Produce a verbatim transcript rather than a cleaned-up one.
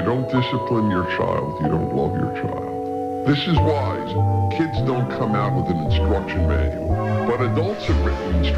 don't discipline your child, you don't love your child. This is why kids don't come out with an instruction manual, but adults have written instruction